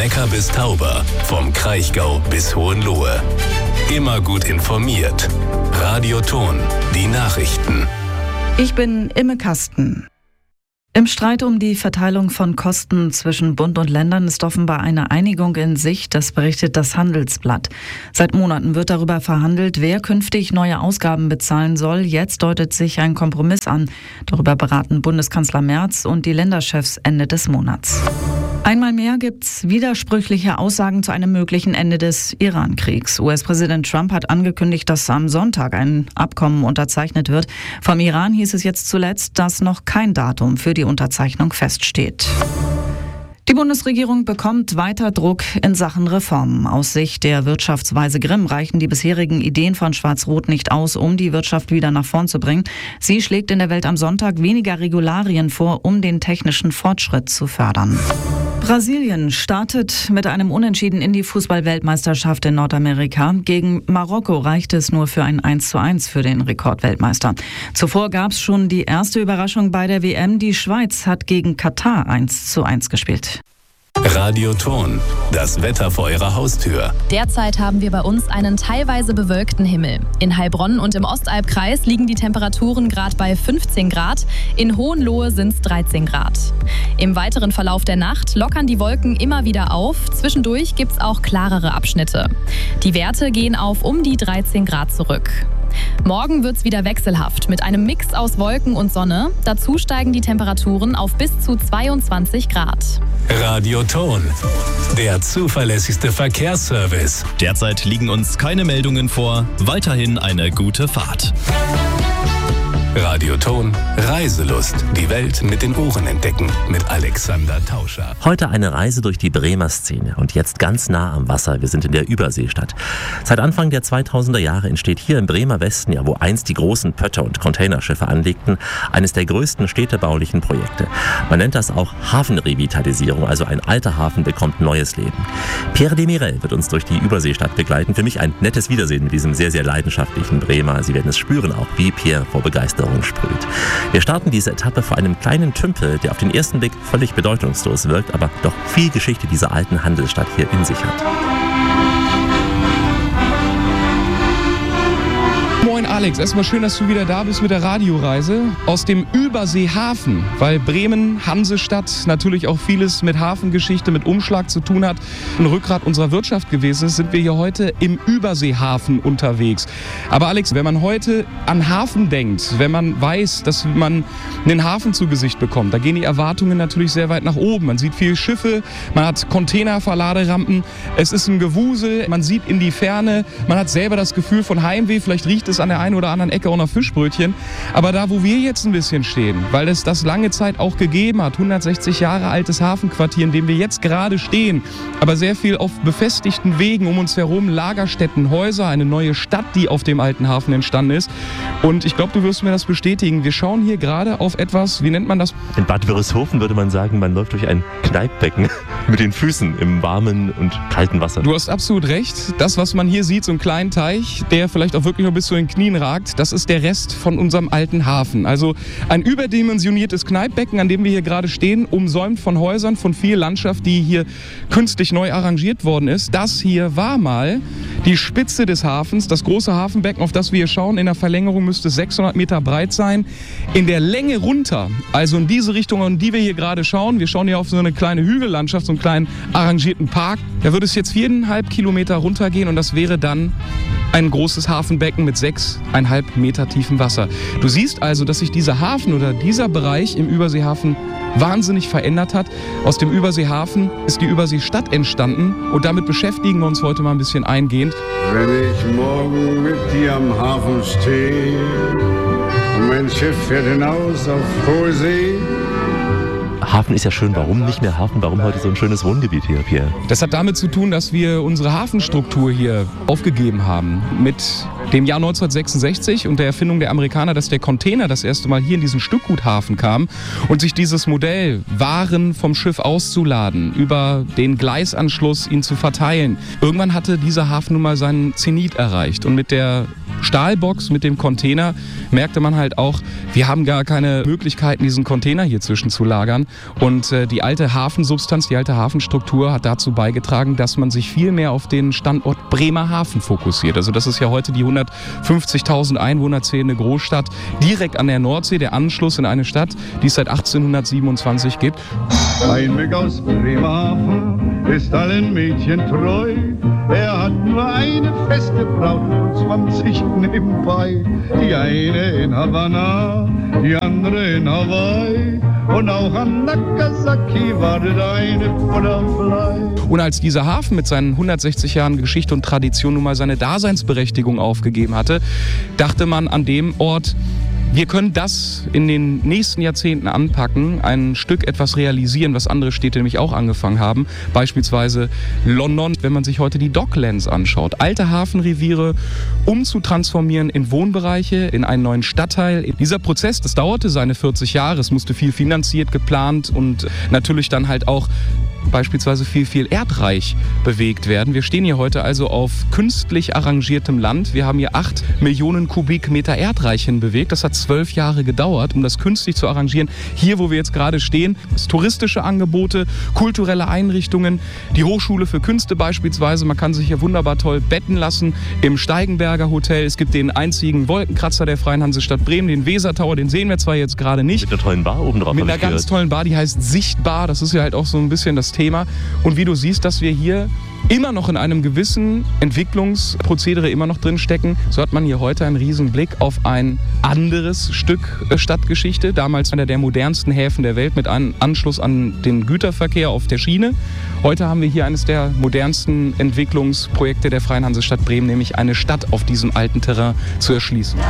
Neckar bis Tauber, vom Kraichgau bis Hohenlohe. Immer gut informiert. Radio Thon, die Nachrichten. Ich bin Imme Kasten. Im Streit um die Verteilung von Kosten zwischen Bund und Ländern ist offenbar eine Einigung in Sicht, das berichtet das Handelsblatt. Seit Monaten wird darüber verhandelt, wer künftig neue Ausgaben bezahlen soll. Jetzt deutet sich ein Kompromiss an. Darüber beraten Bundeskanzler Merz und die Länderchefs Ende des Monats. Einmal mehr gibt's widersprüchliche Aussagen zu einem möglichen Ende des Iran-Kriegs. US-Präsident Trump hat angekündigt, dass am Sonntag ein Abkommen unterzeichnet wird. Vom Iran hieß es jetzt zuletzt, dass noch kein Datum für die Unterzeichnung feststeht. Die Bundesregierung bekommt weiter Druck in Sachen Reformen. Aus Sicht der Wirtschaftsweise Grimm reichen die bisherigen Ideen von Schwarz-Rot nicht aus, um die Wirtschaft wieder nach vorn zu bringen. Sie schlägt in der Welt am Sonntag weniger Regularien vor, um den technischen Fortschritt zu fördern. Brasilien startet mit einem Unentschieden in die Fußball-Weltmeisterschaft in Nordamerika. Gegen Marokko reichte es nur für ein 1:1 für den Rekordweltmeister. Zuvor gab es schon die erste Überraschung bei der WM. Die Schweiz hat gegen Katar 1:1 gespielt. Radio Thon, das Wetter vor Ihrer Haustür. Derzeit haben wir bei uns einen teilweise bewölkten Himmel. In Heilbronn und im Ostalbkreis liegen die Temperaturen gerade bei 15 Grad. In Hohenlohe sind es 13 Grad. Im weiteren Verlauf der Nacht lockern die Wolken immer wieder auf. Zwischendurch gibt es auch klarere Abschnitte. Die Werte gehen auf um die 13 Grad zurück. Morgen wird's wieder wechselhaft mit einem Mix aus Wolken und Sonne. Dazu steigen die Temperaturen auf bis zu 22 Grad. Radio Thon, der zuverlässigste Verkehrsservice. Derzeit liegen uns keine Meldungen vor. Weiterhin eine gute Fahrt. Radio Thon, Reiselust. Die Welt mit den Ohren entdecken. Mit Alexander Tauscher. Heute eine Reise durch die Bremer Szene und jetzt ganz nah am Wasser. Wir sind in der Überseestadt. Seit Anfang der 2000er Jahre entsteht hier im Bremer Westen, ja wo einst die großen Pötter und Containerschiffe anlegten, eines der größten städtebaulichen Projekte. Man nennt das auch Hafenrevitalisierung, also ein alter Hafen bekommt neues Leben. Pierre Demirel wird uns durch die Überseestadt begleiten. Für mich ein nettes Wiedersehen mit diesem sehr, sehr leidenschaftlichen Bremer. Sie werden es spüren, auch wie Pierre vor Begeisterung sprüht. Wir starten diese Etappe vor einem kleinen Tümpel, der auf den ersten Blick völlig bedeutungslos wirkt, aber doch viel Geschichte dieser alten Handelsstadt hier in sich hat. Moin Alex, erstmal schön, dass du wieder da bist mit der Radioreise aus dem Überseehafen, weil Bremen, Hansestadt, natürlich auch vieles mit Hafengeschichte, mit Umschlag zu tun hat, ein Rückgrat unserer Wirtschaft gewesen ist, sind wir hier heute im Überseehafen unterwegs. Aber Alex, wenn man heute an Hafen denkt, wenn man weiß, dass man einen Hafen zu Gesicht bekommt, da gehen die Erwartungen natürlich sehr weit nach oben. Man sieht viele Schiffe, man hat Containerverladerampen, es ist ein Gewusel, man sieht in die Ferne, man hat selber das Gefühl von Heimweh, vielleicht riecht es an der einen oder anderen Ecke auch noch Fischbrötchen. Aber da, wo wir jetzt ein bisschen stehen, weil es das lange Zeit auch gegeben hat, 160 Jahre altes Hafenquartier, in dem wir jetzt gerade stehen, aber sehr viel auf befestigten Wegen um uns herum, Lagerstätten, Häuser, eine neue Stadt, die auf dem alten Hafen entstanden ist. Und ich glaube, du wirst mir das bestätigen. Wir schauen hier gerade auf etwas, wie nennt man das? In Bad Wörishofen würde man sagen, man läuft durch ein Kneippbecken mit den Füßen im warmen und kalten Wasser. Du hast absolut recht. Das, was man hier sieht, so einen kleinen Teich, der vielleicht auch wirklich noch bis zu den Knien ragt, das ist der Rest von unserem alten Hafen. Also ein überdimensioniertes Kneippbecken, an dem wir hier gerade stehen, umsäumt von Häusern, von viel Landschaft, die hier künstlich neu arrangiert worden ist. Das hier war mal die Spitze des Hafens, das große Hafenbecken, auf das wir hier schauen. In der Verlängerung müsste es 600 Meter breit sein. In der Länge runter, also in diese Richtung, in die wir hier gerade schauen, wir schauen hier auf so eine kleine Hügellandschaft, so einen kleinen arrangierten Park, da würde es jetzt 4,5 Kilometer runtergehen und das wäre dann ein großes Hafenbecken mit 6,5 Meter tiefem Wasser. Du siehst also, dass sich dieser Hafen oder dieser Bereich im Überseehafen wahnsinnig verändert hat. Aus dem Überseehafen ist die Überseestadt entstanden und damit beschäftigen wir uns heute mal ein bisschen eingehend. Wenn ich morgen mit dir am Hafen stehe und mein Schiff fährt hinaus auf hohe See. Hafen ist ja schön. Warum nicht mehr Hafen? Warum heute so ein schönes Wohngebiet hier, Pierre? Das hat damit zu tun, dass wir unsere Hafenstruktur hier aufgegeben haben. Mit dem Jahr 1966 und der Erfindung der Amerikaner, dass der Container das erste Mal hier in diesen Stückguthafen kam und sich dieses Modell, Waren vom Schiff auszuladen, über den Gleisanschluss ihn zu verteilen. Irgendwann hatte dieser Hafen nun mal seinen Zenit erreicht und mit der Stahlbox mit dem Container merkte man halt auch, wir haben gar keine Möglichkeiten, diesen Container hier zwischen zu lagern. Und die alte Hafensubstanz, die alte Hafenstruktur hat dazu beigetragen, dass man sich viel mehr auf den Standort Bremerhaven fokussiert. Also das ist ja heute die 150.000 Einwohner zählende Großstadt direkt an der Nordsee, der Anschluss in eine Stadt, die es seit 1827 gibt. Ein Weg aus Bremerhaven ist allen Mädchen treu. Er hat nur eine feste Braut und 20 nebenbei. Die eine in Havanna, die andere in Hawaii. Und auch an Nagasaki wartet eine Butterfly. Und als dieser Hafen mit seinen 160 Jahren Geschichte und Tradition nun mal seine Daseinsberechtigung aufgegeben hatte, dachte man an dem Ort, wir können das in den nächsten Jahrzehnten anpacken, ein Stück etwas realisieren, was andere Städte nämlich auch angefangen haben. Beispielsweise London, wenn man sich heute die Docklands anschaut. Alte Hafenreviere umzutransformieren in Wohnbereiche, in einen neuen Stadtteil. Dieser Prozess, das dauerte seine 40 Jahre. Es musste viel finanziert, geplant und natürlich dann halt auch beispielsweise viel erdreich bewegt werden. Wir stehen hier heute also auf künstlich arrangiertem Land. Wir haben hier 8 Millionen Kubikmeter Erdreich hinbewegt. Das hat 12 Jahre gedauert, um das künstlich zu arrangieren. Hier, wo wir jetzt gerade stehen, das touristische Angebote, kulturelle Einrichtungen, die Hochschule für Künste beispielsweise. Man kann sich hier wunderbar toll betten lassen im Steigenberger Hotel. Es gibt den einzigen Wolkenkratzer der Freien Hansestadt Bremen, den Wesertower, den sehen wir zwar jetzt gerade nicht. Mit einer tollen Bar oben drauf. Mit einer ganz tollen Bar, die heißt Sichtbar. Das ist ja halt auch so ein bisschen das Thema. Und wie du siehst, dass wir hier immer noch in einem gewissen Entwicklungsprozedere immer noch drin stecken, so hat man hier heute einen riesen Blick auf ein anderes Stück Stadtgeschichte. Damals einer der modernsten Häfen der Welt mit einem Anschluss an den Güterverkehr auf der Schiene. Heute haben wir hier eines der modernsten Entwicklungsprojekte der Freien Hansestadt Bremen, nämlich eine Stadt auf diesem alten Terrain zu erschließen.